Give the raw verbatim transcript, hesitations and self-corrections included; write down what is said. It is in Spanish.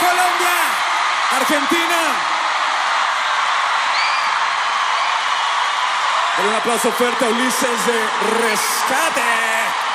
Colombia, Argentina. Dale un aplauso fuerte a Ulises de Rescate.